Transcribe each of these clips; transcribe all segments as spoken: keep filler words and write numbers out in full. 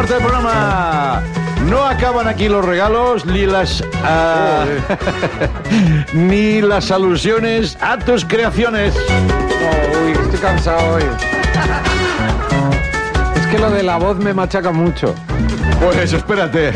parte del programa. No acaban aquí los regalos ni las uh, ni las alusiones a tus creaciones. Oh, uy, estoy cansado hoy. Es que lo de la voz me machaca mucho. Pues espérate.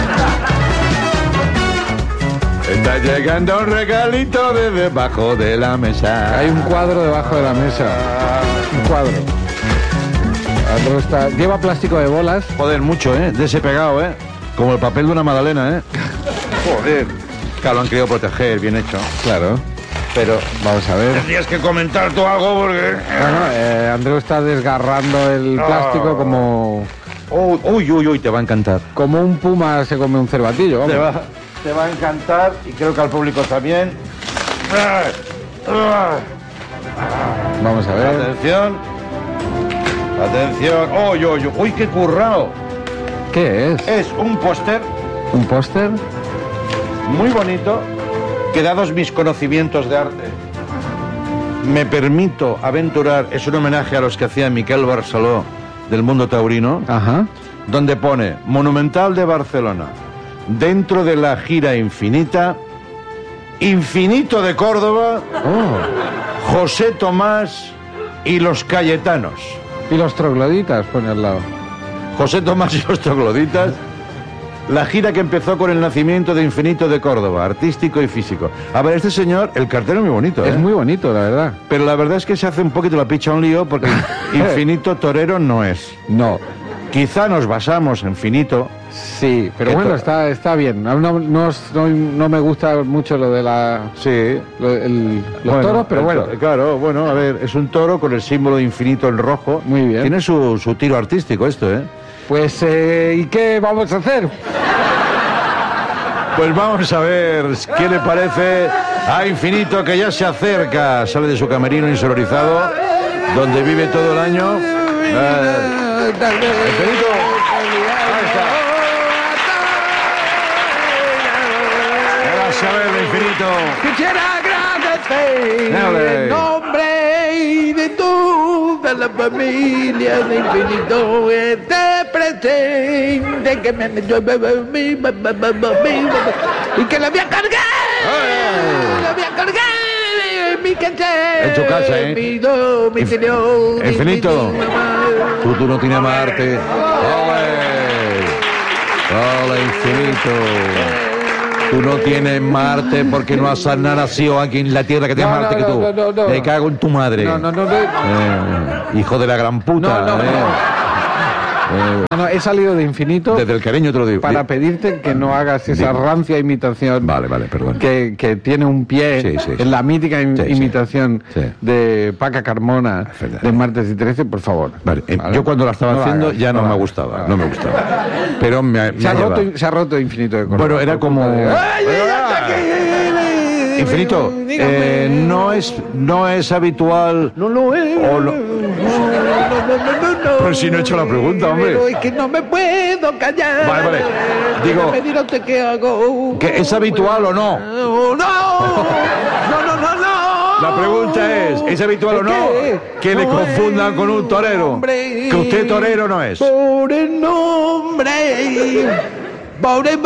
Está llegando un regalito de debajo de la mesa. Hay un cuadro debajo de la mesa. Un cuadro. Está... Lleva plástico de bolas. Joder, mucho, ¿eh? De ese pegado, ¿eh? Como el papel de una magdalena, ¿eh? Joder. Claro, lo han querido proteger, bien hecho. Claro. Pero, vamos a ver. Tendrías que comentar tú algo porque... Bueno, eh, Andreu está desgarrando el plástico oh. como... Oh, uy, uy, uy, te va a encantar. Como un puma se come un cervatillo, vamos. Te va, te va a encantar y creo que al público también. Vamos a ver. Atención. Atención. Uy, uy, uy, uy, qué currao. ¿Qué es? Es un póster. ¿Un póster? Muy bonito, que dados mis conocimientos de arte, me permito aventurar, es un homenaje a los que hacía Miquel Barceló del Mundo Taurino. Ajá. Donde pone Monumental de Barcelona, dentro de la gira infinita, Infinito de Córdoba, oh. José Tomás y los Cayetanos. Y los trogloditas, pone al lado. José Tomás y los trogloditas. La gira que empezó con el nacimiento de Infinito de Córdoba, artístico y físico. A ver, este señor, el cartel es muy bonito, ¿eh? Es muy bonito, la verdad. Pero la verdad es que se hace un poquito la picha un lío porque Infinito torero no es. No. Quizá nos basamos en Finito. Sí, pero bueno, está, está bien. No, no, no, no me gusta mucho lo de la... Sí. Lo, el, los bueno, toros, pero el, bueno. Claro, bueno, a ver, es un toro con el símbolo de infinito en rojo. Muy bien. Tiene su, su tiro artístico esto, ¿eh? Pues, eh, ¿y qué vamos a hacer? Pues vamos a ver qué le parece a Infinito, que ya se acerca. Sale de su camerino insonorizado, donde vive todo el año. Eh, Infinito. Ahí está. Vamos a ver, Infinito. Quisiera agradecer en nombre de toda la familia de Infinito este presente que me han hecho y que la voy a cargar, la voy a cargar en mi casa, en tu casa, ¿eh? Mi domicilio. Infinito, tú, tú no tienes más arte. ¡Ole! ¡Ole, Infinito! Tú no tienes Marte porque no has nacido aquí en la tierra que tiene no, Marte no, que tú. No, no, no, Me cago en tu madre. No, no, no. no. Eh, hijo de la gran puta. No, no, eh. no. Eh, no, he salido de Infinito. Desde el cariño te lo digo. Para pedirte que no hagas esa Digo. rancia imitación. Vale, vale, perdón. Que, que tiene un pie sí, sí, en sí. la mítica im sí, imitación sí. Sí. de Paca Carmona de Martes y trece, por favor. Vale, eh, ¿vale? yo cuando la estaba no haciendo hagas, ya no, no me hagas, gustaba, no, no me gustaba. Pero me, me se, ha ha roto, llevado. se ha roto Infinito de Córdoba. Bueno, era como... Ay, Infinito, eh, no es no es habitual. No lo es. O lo... No, no, no, no. Pero si no he hecho la pregunta, hombre. Pero es que no me puedo callar. Vale, vale. Digo, me dirá usted qué hago. ¿que es habitual o no? No, no, no, no, no. La pregunta es, ¿es habitual o no que le confundan con un torero? Que usted torero no es. Por el nombre. Por el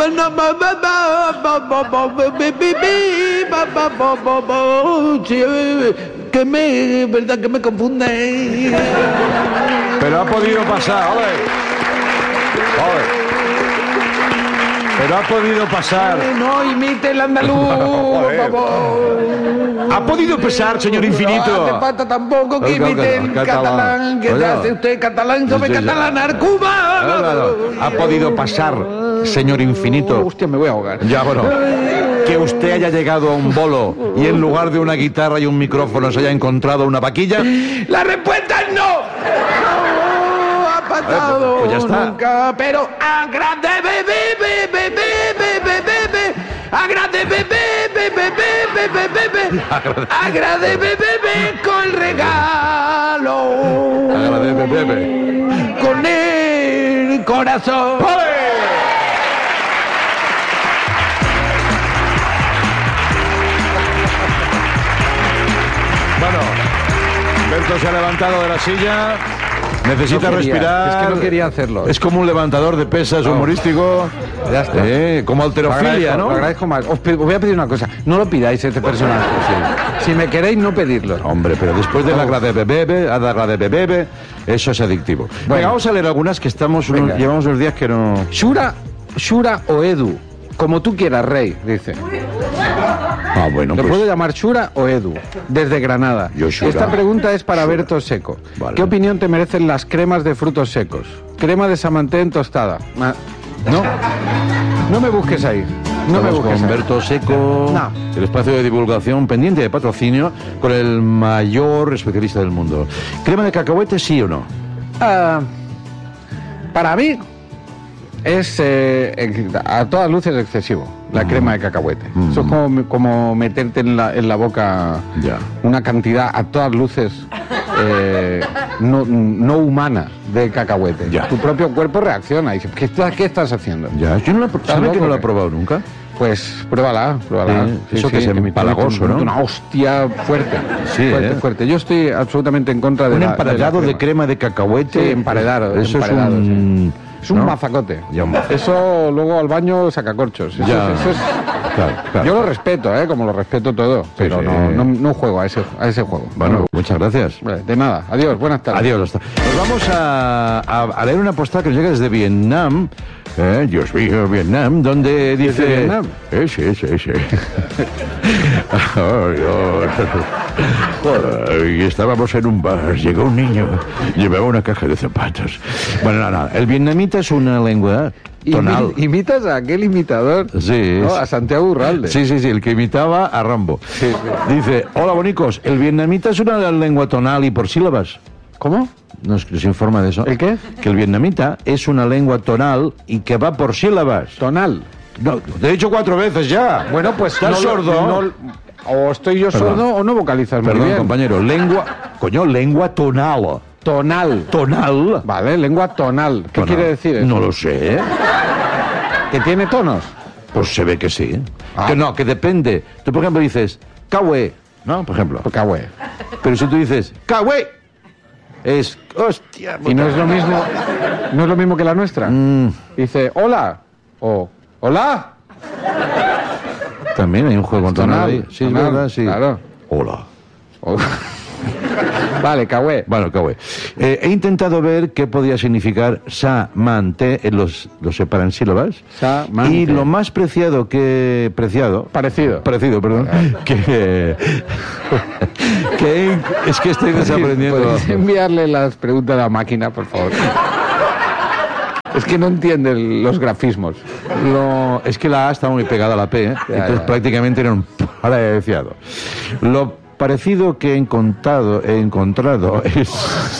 que me, verdad que me confunde. Pero ha podido pasar, ole. Ole. Pero ha podido pasar. No imite el andaluz, por favor. Ha podido pasar, señor Infinito. No hace falta tampoco que imite el catalán, que hace usted catalán sobre catalanar Cuba. Ha podido pasar, señor Infinito. Hostia, me voy a ahogar. Ya, bueno. Que usted haya llegado a un bolo y en lugar de una guitarra y un micrófono se haya encontrado una vaquilla. La respuesta es no. No ha pasado pues ya está. nunca, pero agrade bebé, bebé, bebé, bebé, agrade bebé, bebé, bebé, bebé, agrade bebé con regalo. Agrade bebé. Con el corazón. Bueno, Berto se ha levantado de la silla, Necesita no quería, respirar. Es que no quería hacerlo. Es como un levantador de pesas No. humorístico. Ya está. Eh, como alterofilia, Lo ¿no? Lo agradezco más. Os, pe- os voy a pedir una cosa. No lo pidáis este personaje. sí. Si me queréis, no pedidlo. Hombre, pero después de la grade bebé, a la grade bebé, eso es adictivo. Bueno. Venga, vamos a leer algunas que estamos unos- Venga. llevamos unos días que no. Shura, Shura o Edu. Como tú quieras, Rey, dice. Ah, bueno, ¿Le pues. puedo llamar Shura o Edu? Desde Granada. Yo, Shura. Esta pregunta es para Berto Seco. Vale. ¿Qué opinión te merecen las cremas de frutos secos? Crema de Samanté tostada. Ma- No, no me busques ahí. No me Estamos busques con ahí. Berto Seco, No. el espacio de divulgación pendiente de patrocinio con el mayor especialista del mundo. ¿Crema de cacahuete, sí o no? Ah, para mí es eh, ex- a todas luces excesivo la Mm. crema de cacahuete. Mm. Eso es como, como meterte en la, en la boca Ya. una cantidad a todas luces eh, no, no humana de cacahuete. Ya. Tu propio cuerpo reacciona y dice, ¿qué, estás- qué estás haciendo? Ya, yo no la, ¿sabe loco que no la he qué? probado nunca? Pues pruébala, pruébala. Sí, eso que es me- me- empalagoso, me- ¿no? Una hostia fuerte. Sí, fuerte, ¿eh? fuerte. Yo estoy absolutamente en contra de Un la- emparedado la de crema de cacahuete. Sí, emparedado, Eso emparedado, es un. Es un ¿no? mazacote. Ya, un mazacote. Eso luego al baño saca corchos. Eso, Ya. es- eso es- Claro, claro. Yo lo respeto, ¿eh? Como lo respeto todo. Pero sí. No, no, no juego a ese, a ese juego. Bueno, No. muchas gracias. Vale, de nada. Adiós. Buenas tardes. Adiós. Hasta. Nos vamos a, a- a leer una postal que nos llega desde Vietnam. Eh, Dios mío, Vietnam, donde dice. ¿Desde Vietnam? Eh, sí, sí, sí. Ay, ay. Y estábamos en un bar, llegó un niño, llevaba una caja de zapatos. Bueno, nada, nada. El vietnamita es una lengua tonal. Imi- imitas a aquel imitador. Sí, ¿no? es- A Santiago Urralde. Sí, sí, sí, el que imitaba a Rambo. Sí, sí. Dice, hola bonicos, el vietnamita es una lengua tonal y por sílabas. ¿Cómo? ¿Nos, nos informa de eso? ¿El qué? Que el vietnamita es una lengua tonal y que va por sílabas. Tonal. No, te he dicho cuatro veces ya. Bueno, pues ¿Estás no lo- sordo? no- o estoy yo Perdón. sordo o no vocalizas muy Perdón, bien. compañero, lengua... Coño, lengua tonal. Tonal. Tonal. Vale, lengua tonal. ¿Qué Tonal. quiere decir eso? No lo sé. ¿eh? ¿Que tiene tonos? Pues se ve que sí. Ah. Que no, que depende. Tú, por ejemplo, dices, cahue, ¿no? Por ejemplo. Cahue. Pero si tú dices, cahue, es, hostia. Y no es lo mismo, no es lo mismo que la nuestra. Mm, Dice, hola, o hola. también hay un juego con tonal ahí. Sí, es tonal, verdad, sí. claro. Hola. O- Vale, cahue. Bueno, cahue. Eh, he intentado ver qué podía significar sa, man, te, en los, los separan sílabas. Sa, man, y te. lo más preciado que... Preciado. Parecido. Parecido, perdón. que... que he- es que estoy desaprendiendo. ¿Puedes enviarle las preguntas a la máquina, por favor? Es que no entiende el- los grafismos. Lo- es que la A está muy pegada a la P, ¿eh? Ya, Entonces ya. prácticamente era un parecido. Lo parecido que he encontrado, he encontrado es...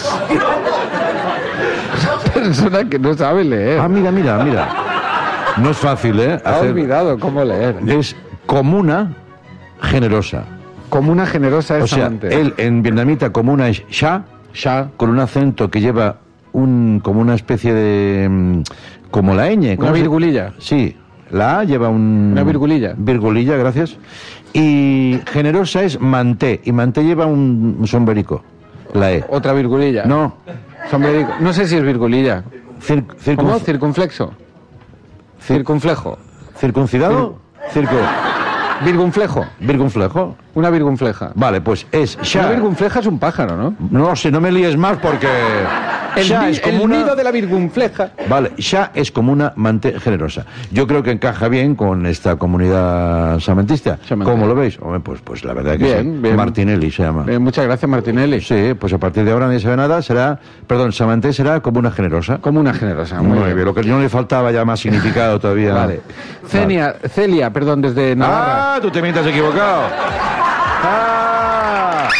Persona que no sabe leer. Ah, mira, mira, mira. No es fácil, ¿eh? Ha olvidado cómo leer. Es comuna generosa. Como una generosa O es sea, amante. él en vietnamita comuna es sha, Sha. con un acento que lleva un como una especie de... mm, como la ñ. ¿cómo Una se- virgulilla. Sí, la A lleva un... Una virgulilla. Virgulilla, gracias. Y generosa es manté, y manté lleva un, un sombrerico, la E. Otra virgulilla. No, Sombrerico. No sé si es virgulilla. cir- circun- ¿Cómo? Circunflexo. Circunflejo. circuncidado, circo, Virgunflejo. virgunflejo. Una virgunfleja. Vale, pues es Una sha. virgunfleja es un pájaro, ¿no? No sé, no me líes más porque... El, sha ni- es como el una... nido de la virgunfleja. Vale, sha es como una manté generosa. Yo creo que encaja bien con esta comunidad samentista. Samentista. ¿Cómo lo veis? Hombre, pues, pues la verdad que Bien, sí. bien. Martinelli se llama. Eh, muchas gracias, Martinelli. Sí, pues a partir de ahora nadie sabe nada, será... Perdón, samanté será como una generosa. Como una generosa. Muy Muy bien, bien. lo que no le faltaba ya más significado todavía. Vale. Celia, Celia, perdón, desde Navarra. Ah, tú también te has equivocado. Ah.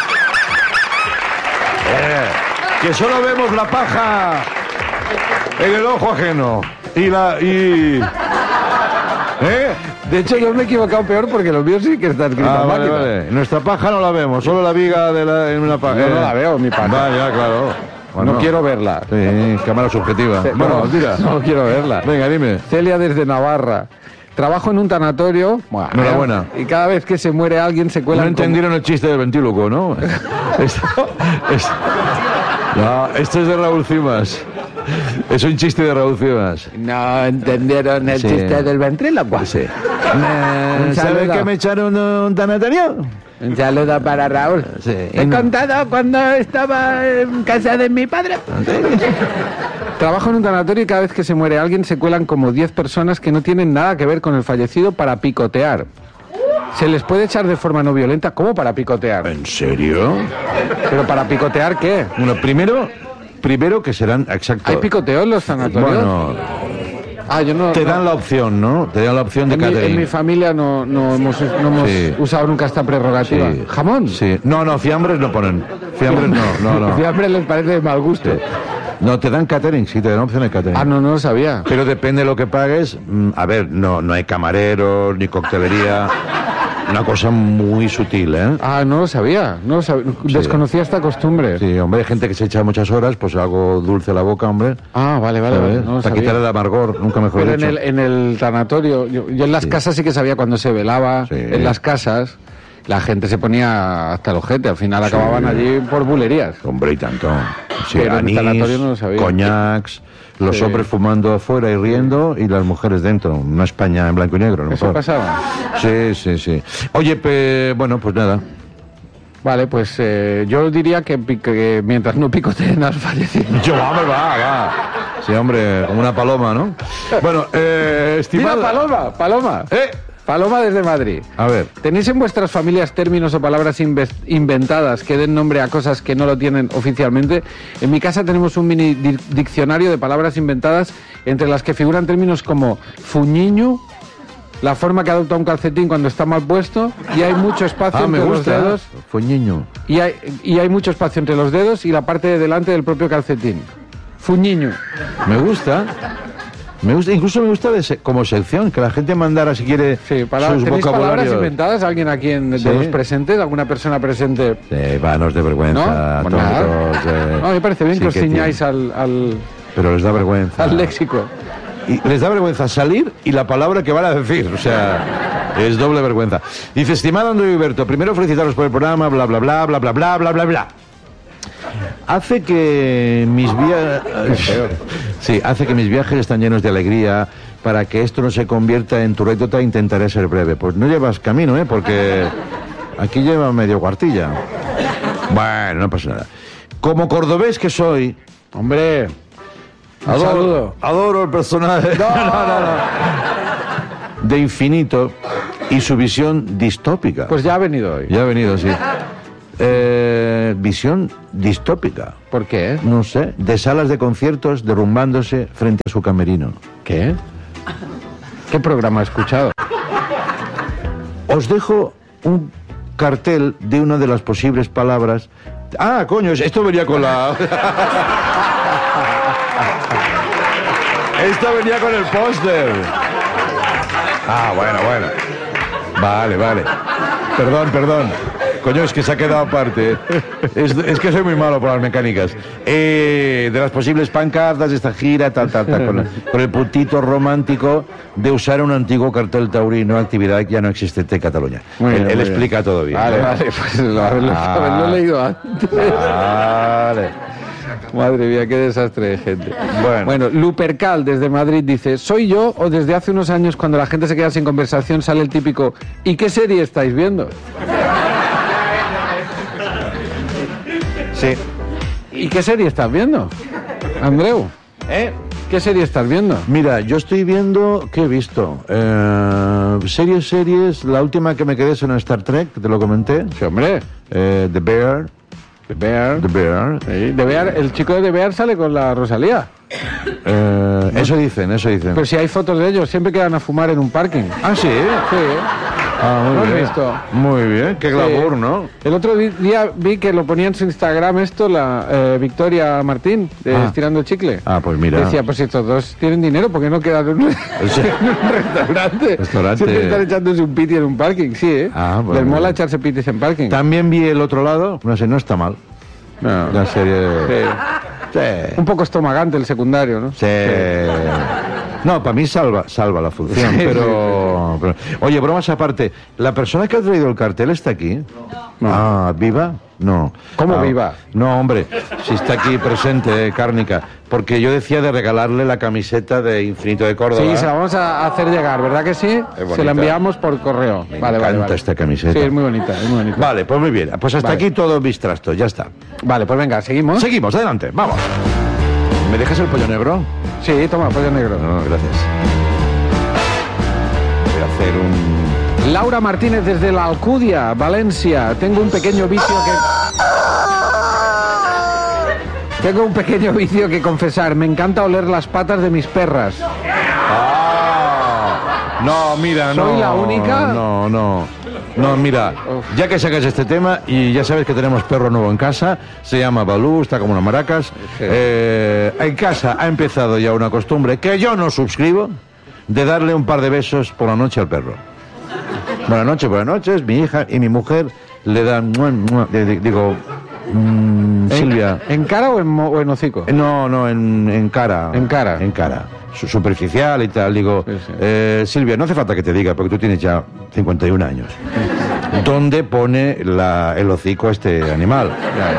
Eh, que solo vemos la paja en el ojo ajeno. Y la... Y... ¿Eh? De hecho, yo me he equivocado peor porque lo mío sí que está escrito Ah, a vale, máquina. vale. Nuestra paja no la vemos, solo la viga de la, en una paja. Yo no la veo, mi paja. Vale, ya, claro. Bueno. No quiero verla. Sí, cámara subjetiva. Ce- Bueno, no, tira. no quiero verla. Venga, dime. Celia desde Navarra. Trabajo en un tanatorio. Bueno, Enhorabuena. Y cada vez que se muere alguien se No cuela. entendieron el chiste del ventríloco, ¿no? Es- es- No, esto es de Raúl Cimas. Es un chiste de Raúl Cimas. ¿No entendieron el Sí. chiste del ventrílocuo? Sí. Un ¿Sabes saludo. que me echaron un tanatorio? Un saludo para Raúl. Sí. He contado cuando estaba en casa de mi padre. Trabajo en un tanatorio y cada vez que se muere alguien se cuelan como diez personas que no tienen nada que ver con el fallecido para picotear. ¿Se les puede echar de forma no violenta? ¿Cómo para picotear? ¿En serio? ¿Pero para picotear qué? Bueno, primero, primero que serán, exacto. ¿Hay picoteo en los sanatorios? Bueno, Ah, yo no... te no. dan la opción, ¿no? Te dan la opción de En mi, en catering. mi familia no, no hemos, no hemos Sí. usado nunca esta prerrogativa. Sí. ¿Jamón? Sí. No, no, fiambres no ponen. Fiambres no, no, no. Fiambre les parece de mal gusto. Sí. No, te dan catering, sí, te dan opción de catering. Ah, no, no lo sabía. Pero depende de lo que pagues. mm, A ver, no, no hay camareros, ni coctelería. Una cosa muy sutil, ¿eh? Ah, no lo sabía. No lo sab- Desconocía esta costumbre. Sí, hombre, hay gente que se echa muchas horas, pues algo dulce a la boca, hombre. Ah, vale, vale. vale. ¿Sabes? No lo Para sabía. quitarle el amargor, nunca mejor Pero en dicho. el, en el tanatorio, yo, yo en las Sí. casas sí que sabía cuando se velaba, Sí. en las casas, la gente se ponía hasta el ojete, al final acababan allí por bulerías. Hombre, y tanto. Sí, Pero en el anís, tanatorio no lo sabía. coñacs, los Sí. hombres fumando afuera y riendo y las mujeres dentro. Una España en blanco y negro, a lo ¿Eso mejor. pasaba? Sí, sí, sí. Oye, pe- bueno, pues nada. Vale, pues eh, yo diría que, pi- que mientras no picoteen al fallecido. Yo, hombre, va, va. Sí, hombre, como una paloma, ¿no? Bueno, eh, ¡Mira, estimada... Paloma! ¡Paloma! ¡Eh! Paloma desde Madrid. A ver. ¿Tenéis en vuestras familias términos o palabras inves- inventadas que den nombre a cosas que no lo tienen oficialmente? En mi casa tenemos un mini di- diccionario de palabras inventadas entre las que figuran términos como fuñiño, la forma que adopta un calcetín cuando está mal puesto, y hay mucho espacio Ah, me entre gusta. los dedos, Fue niño. y hay, y hay mucho espacio entre los dedos y la parte de delante del propio calcetín. Fuñiño. Me gusta. Me gusta, incluso me gusta de se- como sección, que la gente mandara si quiere Sí, para, sus ¿tenéis palabras vocabularios. inventadas? ¿Alguien aquí en, de Sí. los presentes? ¿Alguna persona presente? Sí, va, nos de vergüenza. ¿No? Pues tontos, nada. eh. No, me parece bien Sí que os que ciñáis tiene. al, al, Pero les da vergüenza. al léxico. Y les da vergüenza salir y la palabra que van a decir. O sea, es doble vergüenza. Dice, estimado Andreu y Berto, primero felicitaros por el programa, bla, bla, bla, bla, bla, bla, bla, bla, bla. Hace que mis viajes... Sí, hace que mis viajes están llenos de alegría. Para que esto no se convierta en tu anécdota, intentaré ser breve. Pues no llevas camino, ¿eh? Porque aquí lleva medio cuartilla. Bueno, no pasa nada. Como cordobés que soy... Hombre, un Adoro, saludo. adoro el personaje No, no, no. de Infinito y su visión distópica. Pues ya ha venido hoy. Ya ha venido, sí. Eh, visión distópica, ¿Por qué? no sé, de salas de conciertos derrumbándose frente a su camerino. ¿Qué? ¿Qué programa he escuchado? Os dejo un cartel de una de las posibles palabras. Ah, coño, esto venía con la... Esto venía con el póster. Ah, bueno, bueno. Vale, vale. Perdón, perdón. Coño, es que se ha quedado aparte. Es, es que soy muy malo por las mecánicas. Eh, de las posibles pancartas de esta gira, tal, tal, tal, con, con el puntito romántico de usar un antiguo cartel taurino, actividad que ya no existente en Cataluña. Muy él bien, él muy explica todo bien. Vale, ¿eh? vale, pues lo, haberlo, Ah. haberlo leído antes. Vale. Madre mía, qué desastre de gente. Bueno. Bueno, Lupercal desde Madrid dice, ¿soy yo o desde hace unos años cuando la gente se queda sin conversación sale el típico ¿y qué serie estáis viendo? Sí. ¿Y qué serie estás viendo? Andreu, ¿Eh? ¿qué serie estás viendo? Mira, yo estoy viendo... ¿Qué he visto? Eh, series, series... La última que me quedé es en Star Trek, te lo comenté. Sí, hombre. Eh, The Bear. The Bear. The Bear. Sí, The Bear, el chico de The Bear sale con la Rosalía. Eh, eso dicen, eso dicen. Pero si hay fotos de ellos, siempre quedan a fumar en un parking. Ah, sí. Sí, Ah, muy ¿lo has bien. visto? Muy bien, qué glamour, Sí. ¿no? El otro di- día vi que lo ponía en su Instagram esto, la eh, Victoria Martín, de Ah. Estirando el Chicle. Ah, pues mira. Decía, pues si estos dos tienen dinero, ¿por qué no quedan en un, Sí. en un restaurante? Restaurante. Siempre están echándose un piti en un parking, sí, ¿eh? Ah, bueno. Les mola echarse pitis en parking. También vi El Otro Lado, no sé, no está mal. No. La serie... Sí. Sí. Un poco estomagante el secundario, ¿no? Sí. No, para mí salva, salva la función, Sí, pero, no. Pero, oye, bromas aparte, ¿la persona que ha traído el cartel está aquí? No. Ah, ¿viva? No. ¿Cómo Ah, viva? No, hombre, si está aquí presente, eh, Cárnica. Porque yo decía de regalarle la camiseta de Infinito de Córdoba. Sí, se la vamos a hacer llegar, ¿verdad que sí? bonita. Se la enviamos por correo. Me vale, encanta vale, vale. esta camiseta. Sí, es muy bonita, es muy bonita. Vale, pues muy bien. Pues hasta Vale. aquí todos mis trastos, ya está. Vale, pues venga, ¿seguimos? Seguimos, adelante, vamos. ¿Me dejas el pollo negro? Sí, toma, pollo negro. No, gracias. Voy a hacer un... Laura Martínez desde la Alcudia, Valencia. Tengo un pequeño vicio que... Tengo un pequeño vicio que confesar. Me encanta oler las patas de mis perras. Ah, no, mira, no. ¿Soy la única? No, no. No, mira, ya que sacas este tema y ya sabes que tenemos perro nuevo en casa, se llama Balú, está como unas maracas. Eh, en casa ha empezado ya una costumbre que yo no suscribo de darle un par de besos por la noche al perro. Buenas noches, buenas noches. Mi hija y mi mujer le dan... mua, mua, le di- Digo, mm, Silvia... ¿En cara o en, mo- o en hocico? No, no, en, en cara. En cara. En cara. Su- superficial y tal. Digo, Sí, sí. eh, Silvia, no hace falta que te diga, porque tú tienes ya cincuenta y un años. ¿Dónde pone la- el hocico a este animal?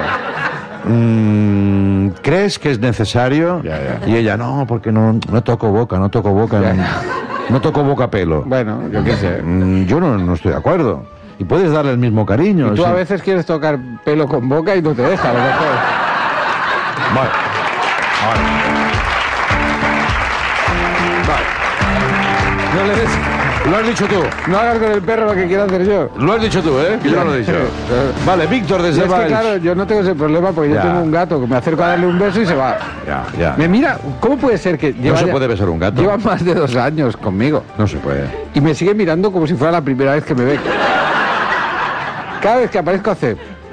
Mm, ¿Crees que es necesario? Ya, ya. Y ella, no, porque no, no toco boca, no toco boca. Ya, no, ya. no toco boca pelo. Bueno, yo qué sé. Mm, yo no, no estoy de acuerdo. Y puedes darle el mismo cariño. Y tú sí. a veces quieres tocar pelo con boca y no te deja, a lo mejor. Vale. Vale. Vale. No le des... Lo has dicho tú. No hagas con el perro lo que quiero hacer yo. Lo has dicho tú, ¿eh? Que yo no lo he dicho. Vale, Víctor Y desde es que, Valls. claro, yo no tengo ese problema porque Ya. yo tengo un gato que me acerco a darle un beso y se va. Ya, ya. Me mira, ¿cómo puede ser que lleva se ya- puede besar un gato. Lleva más de dos años conmigo No se puede. y me sigue mirando como si fuera la primera vez que me ve. Cada vez que aparezco hace...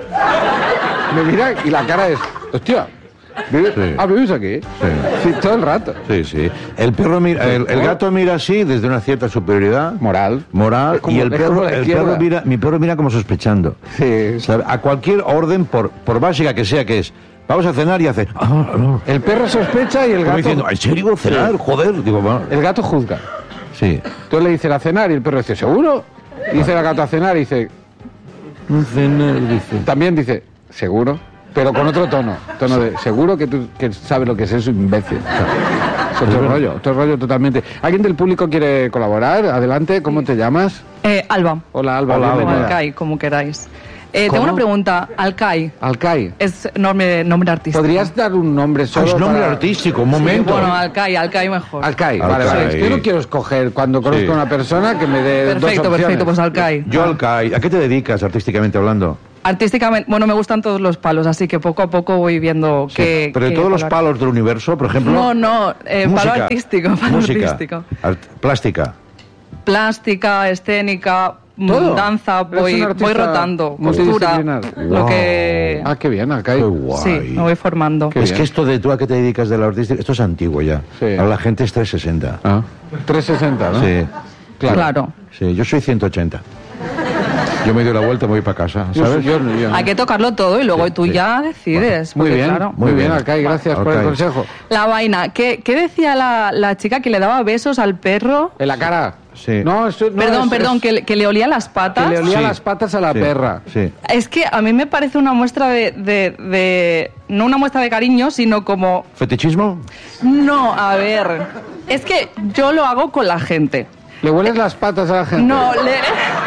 Me mira y la cara es... Hostia, ¿vives? Sí. Ah, ¿vives aquí? Sí. Sí, todo el rato. Sí, sí. El perro mira, el, el gato mira así desde una cierta superioridad Moral. moral Es como- y el es como perro, la el izquierda. perro mira, mi perro mira como sospechando. Sí. ¿Sabe? A cualquier orden, por, por básica que sea, que es, vamos a cenar y hace, ah, no. El perro sospecha y el Como gato... diciendo, ¿en serio cenar? Sí. Joder. Digo, bueno, El gato juzga. sí. Tú le dices a cenar y el perro dice, ¿seguro? Y dice el gato a cenar y dice... Cenar, dice. También dice, ¿seguro? Pero con otro tono. Tono de, ¿seguro que tú que sabes lo que es eso, imbécil? Es otro rollo, otro rollo totalmente. ¿Alguien del público quiere colaborar? Adelante, ¿cómo te llamas? Eh, Alba, Hola, Alba. Hola, o bienvenida. Alcai, como queráis. Eh, ¿Cómo? tengo una pregunta. Alcai Alcai. es nombre, nombre artístico. ¿Podrías dar un nombre Ah, solo es nombre para- artístico, un momento. Bueno, Alcai, Alcai mejor. Alcai, Alcai. vale, vale. Es que yo no quiero escoger cuando conozco Sí. a una persona que me dé dos Perfecto, opciones. perfecto, pues Alcai. Yo, Alcai, ¿a qué te dedicas artísticamente hablando? Artísticamente, bueno, me gustan todos los palos, así que poco a poco voy viendo Sí, qué... pero de qué todos los colocar. palos del universo, por ejemplo. No, no, eh, palo música, artístico, palo música, artístico. art- plástica. Plástica, escénica, mm, ¿Todo? danza, Eres voy, un voy artista rotando, costura, multidisciplinar. lo Wow. que... Ah, qué bien, Alcai. Qué guay. Sí, me voy formando. Qué es bien. que esto de tú a qué te dedicas de la artística, esto es antiguo ya. Sí. Ahora la gente es trescientos sesenta. Ah, trescientos sesenta, ¿no? Sí, Claro. Claro. sí, yo soy ciento ochenta. Yo me doy la vuelta y me voy para casa, Yo, ¿sabes? yo- yo- Hay que tocarlo todo y luego Sí, tú sí. ya decides. Muy porque, bien, claro, muy Muy bien, bien. Alcai, gracias por el Alcai. consejo. La vaina, ¿qué, qué decía la, la chica que le daba besos al perro? ¿En la cara? Sí. No, esto, no, perdón, es- perdón, es- que, le- que le olía las patas. que le olía Sí. las patas a la Sí, perra. Sí. Es que a mí me parece una muestra de, de, de- no una muestra de cariño, sino como... ¿Fetichismo? No, a ver, es que yo lo hago con la gente. ¿Le hueles las patas a la gente? No, le...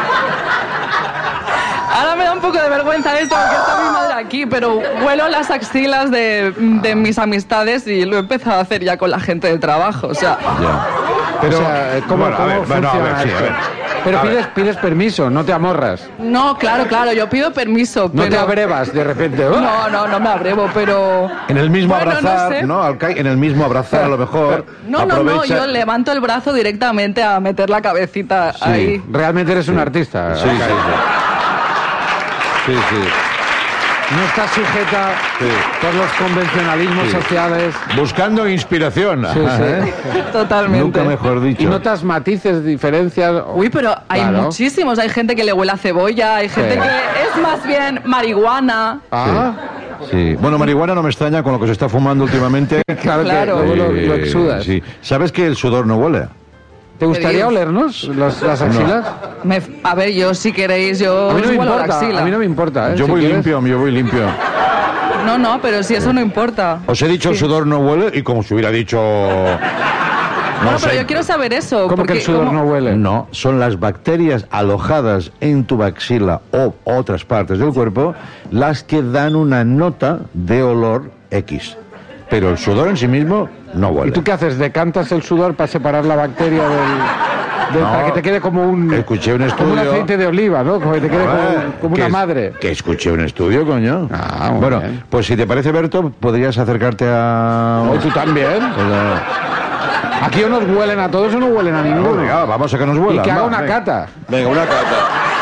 Ahora me da un poco de vergüenza esto porque está mi madre aquí, pero huelo las axilas de, de mis amistades y lo he empezado a hacer ya con la gente del trabajo, o sea... Ya. Pero, o sea, ¿cómo, bueno, a cómo ver, bueno, a ver, funciona sí, a esto? ver. Pero A pides, ver. pides permiso, no te amorras. No, claro, claro, yo pido permiso, No pero... te abrevas de repente. ¡oh! No, no, no me abrevo, pero... En el mismo Bueno, no abrazar, sé. ¿no? Alcai, en el mismo abrazar, a lo mejor. No, no, no, aprovecha- yo levanto el brazo directamente a meter la cabecita Sí. ahí. Realmente eres un artista. Sí, sí, Alcai. sí. Sí, sí. No estás sujeta Sí. por los convencionalismos Sí. sociales. Buscando inspiración. Sí, Ajá, sí. ¿eh? Totalmente. Nunca mejor dicho. Y notas matices, diferencias. Uy, pero hay Claro. muchísimos. Hay gente que le huele a cebolla, hay gente Sí. que es más bien marihuana. Ah, Sí. Bueno, marihuana no me extraña con lo que se está fumando últimamente. claro, Claro. que luego lo, Eh, lo exudas. Sí. ¿Sabes que el sudor no huele? ¿Te gustaría Dios. olernos los- las axilas? Me- a ver, yo si queréis, yo A mí no os me huelo la importa, axila. a mí no me importa, ¿eh? Yo Si voy quieres. limpio, yo voy limpio. No, no, pero si eso no importa. Os he dicho el sudor no huele y como si hubiera dicho... No Bueno, pero sé. yo quiero saber eso. ¿Cómo que porque el sudor como- no huele? No, son las bacterias alojadas en tu axila o otras partes del cuerpo las que dan una nota de olor X. Pero el sudor en sí mismo no huele. ¿Y tú qué haces? ¿Decantas el sudor para separar la bacteria del, del- No. para que te quede como un... Escuché un como un estudio- aceite de oliva, ¿no? Como que te quede como, Eh, como que una es- madre. Que escuché un estudio, coño. Ah, muy bueno, bien. pues si te parece, Berto, podrías acercarte a... ¿O tú también? Pues, eh, Aquí o nos huelen a todos o no huelen a ninguno. venga, vamos a que nos Y huela. que haga va, una venga. cata. Venga, una cata.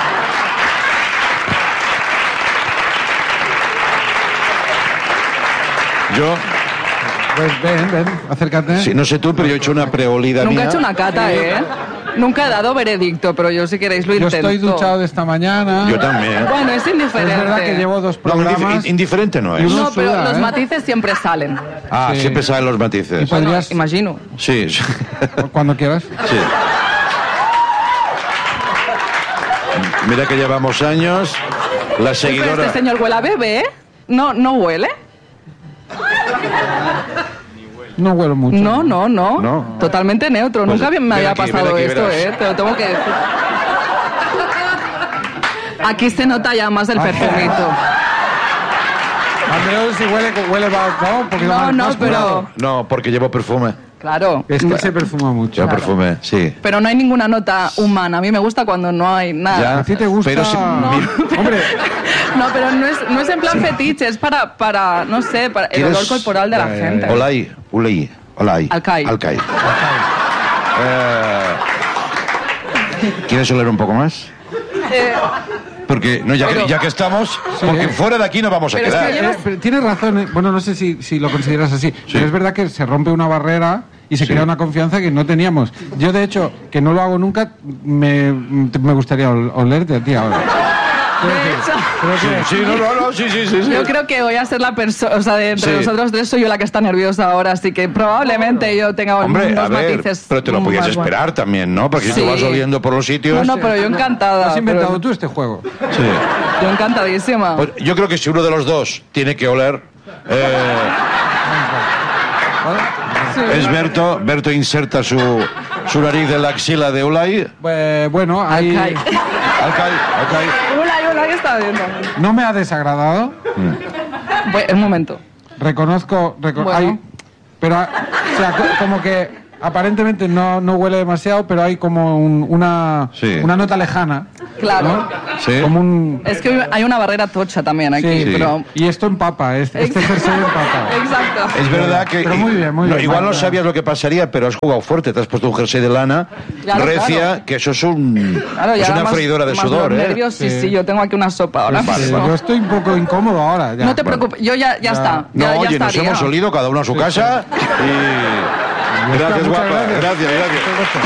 Yo, Pues ven, ven, acércate. sí, no sé tú, pero yo he hecho una preolida Nunca mía. he hecho una cata, ¿eh? Nunca he dado veredicto, pero yo si queréis lo Yo intento. estoy duchado de esta mañana. Yo también. Bueno, es indiferente. Es verdad que llevo dos No, indif- programas. indiferente no es. Y uno No, pero suda, los ¿eh? matices siempre salen. Ah, Sí. siempre salen los Y matices. podrías, Imagino. Sí, sí. cuando quieras. Sí. Mira que llevamos años. La Pero seguidora. este señor huele a bebé, ¿eh? No, no huele. No huelo mucho. No, no, no. No. Totalmente neutro. Pues, Nunca me ven había aquí, ven pasado aquí, esto, verás. ¿eh? Te lo tengo que decir. Aquí se nota ya más el perfumito. Andreu si huele, huele va- ¿no? Un poquito No, más- no, más pero- curado. No, porque llevo perfume. Claro. Es que se perfuma mucho. Llevo perfume, sí. Pero no hay ninguna nota humana. A mí me gusta cuando no hay nada. ¿A ti te gusta? Pero si- No. Hombre, No, pero no es, no es en plan fetiche, es para, para no sé, para el ¿Quieres- olor corporal de la Eh, gente. Olay, Ulay, Olay. Alcai. Alcai. Eh, ¿Quieres oler un poco más? Eh, Porque, no, ya, Pero- que, ya que estamos, porque fuera de aquí no vamos a Pero es quedar. que eh, pero tienes razón. eh. Bueno, no sé si, si lo consideras así. Sí. Pero es verdad que se rompe una barrera y se Sí. crea una confianza que no teníamos. Yo, de hecho, que no lo hago nunca, me, me gustaría ol- olerte a ti ahora. de hecho, Creo que- Sí, no, no, no, sí, sí, sí. sí. yo creo que voy a ser la persona, o sea, de entre Sí. nosotros tres soy yo la que está nerviosa ahora, así que probablemente yo tenga Hombre, unos a ver, matices. pero te lo podías más buenos. esperar también, ¿no? Porque si Sí. tú vas oliendo por los sitios... No, no, pero yo encantada. Has inventado pero- tú este juego. Sí. Yo encantadísima. Pues yo creo que si uno de los dos tiene que oler... eh, Sí. es Berto. Berto inserta su, su nariz en la axila de Ulay. Pues, bueno, ahí Alcai. Alcai, Alcai. Hola, hola, ¿qué está viendo? no me ha desagradado. Bueno, un momento. Reconozco, reco- Bueno. hay, pero, o sea, co- como que aparentemente no, no huele demasiado, pero hay como un- una, Sí. una nota lejana. Claro. Sí. Como un... Es que hay una barrera tocha también aquí, Sí. pero... Y esto empapa, este, este jersey empapa. Exacto. Es verdad que... Pero muy bien, muy no, bien. igual no Vale. sabías lo que pasaría, pero has jugado fuerte. Te has puesto un jersey de lana Claro, recia, claro. que eso es, un, Claro, y es ahora una más- freidora de más sudor, los ¿eh? nervios, sí, Sí. sí, yo tengo aquí una sopa ahora Sí, mismo. yo estoy un poco incómodo ahora. Ya. No te preocupes, yo ya, ya está. No, Ya, ya oye, nos estaría. hemos olido cada uno a su casa y... Gracias, Muchas guapa. gracias. Gracias, gracias.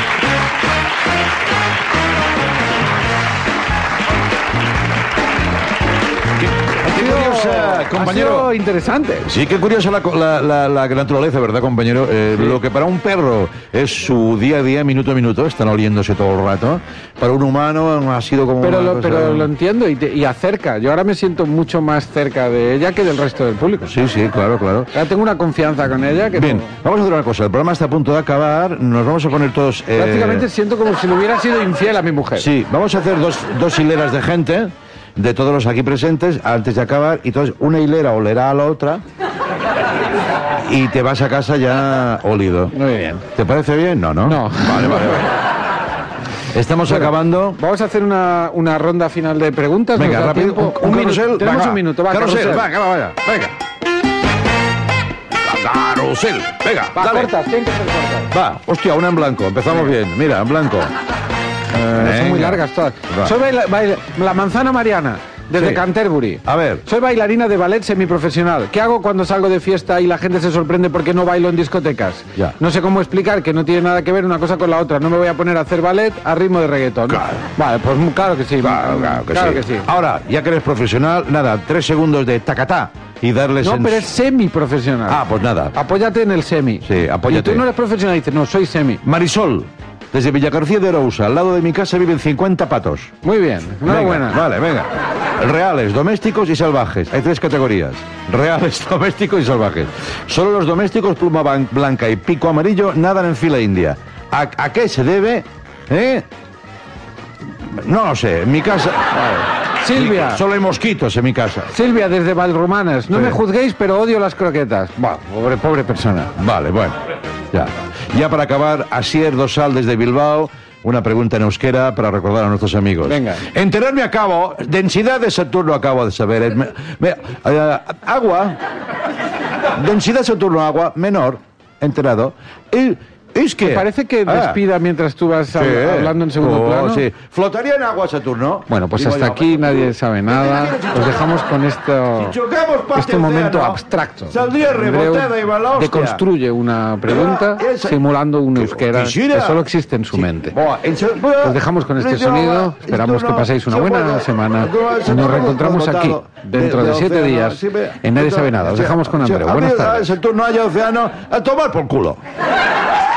Qué, qué curiosa, Ha compañero. sido interesante. Sí, qué curiosa la, la, la, la naturaleza, ¿verdad, compañero? Eh, Lo que para un perro es su día a día, minuto a minuto, están oliéndose todo el rato. Para un humano ha sido como Pero una lo, cosa- pero lo entiendo y, te- y acerca. Yo ahora me siento mucho más cerca de ella que del resto del público. Sí, sí, claro, claro. Ahora tengo una confianza con ella que Bien, no- vamos a hacer una cosa. El programa está a punto de acabar. Nos vamos a poner todos... eh, prácticamente siento como si le hubiera sido infiel a mi mujer. Sí, vamos a hacer dos, dos hileras de gente, de todos los aquí presentes, antes de acabar. Y entonces una hilera olerá a la otra y te vas a casa ya olido. Muy bien. ¿Te parece bien? No, ¿no? No. Vale, vale, vale. Estamos Bueno, acabando. Vamos a hacer una, una ronda final de preguntas. Venga, ¿Nos da rápido. tiempo? Un, un minuto. carrusel. Tenemos venga. un minuto. Va, carrusel. carrusel. Venga, vaya. Venga. Carrusel. Venga, Va, dale. cortas, tienen que ser cortas. Va, hostia, una en blanco. Empezamos bien. Mira, en blanco. Eh, son muy Venga. largas todas. Va. Soy baila- baila- la manzana Mariana, desde Sí. Canterbury. A ver. Soy bailarina de ballet semiprofesional. ¿Qué hago cuando salgo de fiesta y la gente se sorprende porque no bailo en discotecas? Ya. No sé cómo explicar que no tiene nada que ver una cosa con la otra. No me voy a poner a hacer ballet a ritmo de reggaetón. Claro. Vale, pues mm, claro que sí. Claro, claro que, Claro sí. que sí. Ahora, ya que eres profesional, nada, tres segundos de tacatá y darles No, en... pero es semiprofesional. Ah, pues nada. Apóyate en el semi. Sí, apóyate. Y tú no eres profesional y dices, no, soy semi. Marisol. Desde Villagarcía de Arousa, al lado de mi casa, viven cincuenta patos. Muy bien, enhorabuena. Venga, vale, venga. Reales, domésticos y salvajes. Hay tres categorías. Reales, domésticos y salvajes. Solo los domésticos, pluma ban- blanca y pico amarillo, nadan en fila india. ¿A, a qué se debe? ¿Eh? No lo sé, en mi casa... Silvia. Solo hay mosquitos en mi casa. Silvia, desde Valromanas. No Sí. me juzguéis, pero odio las croquetas. Buah, pobre, pobre persona. Vale, bueno. Ya. Ya para acabar, Asier Dosal desde Bilbao. Una pregunta en euskera para recordar a nuestros amigos. Venga. Enterarme acabo, densidad de Saturno acabo de saber. eh, me- me- eh, agua, densidad de Saturno agua menor, enterado. Y es que... Parece que Ah, despida mientras tú vas sí. hab- hablando en segundo Oh, plano. sí. ¿Flotaría en agua Saturno? Bueno, pues Digo hasta yo. aquí nadie sabe nada. Os dejamos con esto, Si chocamos parte este momento océano, abstracto. saldría rebotada y va la hostia. deconstruye una pregunta Pero esa- simulando un euskera Quisiera- que solo existe en su Sí. mente. Buah, en se- Os dejamos con este sonido. Esperamos que paséis una buena semana. Y nos reencontramos aquí dentro de siete días en Nadie Sabe Nada. Os dejamos con Andreu. Buenas tardes. Saturno haya océano a tomar por culo.